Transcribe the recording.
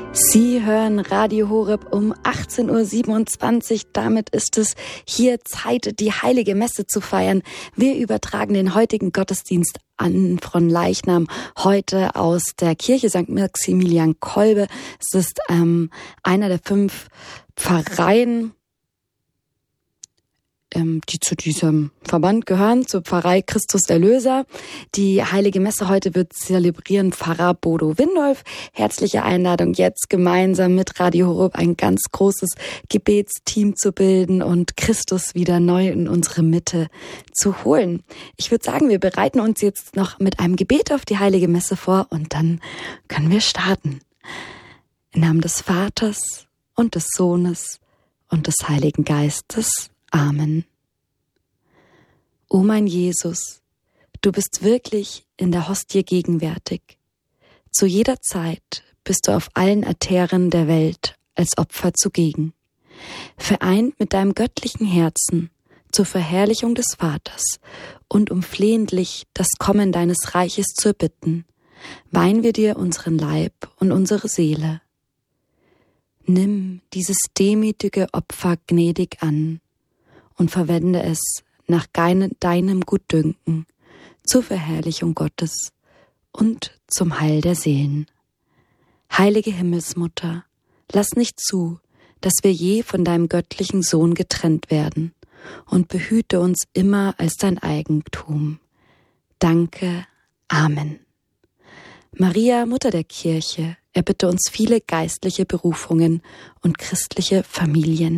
Sie hören Radio Horeb um 18.27 Uhr. Damit ist es hier Zeit, die Heilige Messe zu feiern. Wir übertragen den heutigen Gottesdienst an von Leichnam heute aus der Kirche St. Maximilian Kolbe. Es ist einer der 5 Pfarreien, die zu diesem Verband gehören, zur Pfarrei Christus Erlöser. Die Heilige Messe heute wird zelebrieren Pfarrer Bodo Windolf. Herzliche Einladung, jetzt gemeinsam mit Radio Horeb ein ganz großes Gebetsteam zu bilden und Christus wieder neu in unsere Mitte zu holen. Ich würde sagen, wir bereiten uns jetzt noch mit einem Gebet auf die Heilige Messe vor und dann können wir starten. Im Namen des Vaters und des Sohnes und des Heiligen Geistes. Amen. O mein Jesus, du bist wirklich in der Hostie gegenwärtig. Zu jeder Zeit bist du auf allen Altären der Welt als Opfer zugegen. Vereint mit deinem göttlichen Herzen zur Verherrlichung des Vaters und um flehentlich das Kommen deines Reiches zu erbitten, weihen wir dir unseren Leib und unsere Seele. Nimm dieses demütige Opfer gnädig an und verwende es nach deinem Gutdünken zur Verherrlichung Gottes und zum Heil der Seelen. Heilige Himmelsmutter, lass nicht zu, dass wir je von deinem göttlichen Sohn getrennt werden und behüte uns immer als dein Eigentum. Danke. Amen. Maria, Mutter der Kirche, erbitte uns viele geistliche Berufungen und christliche Familien.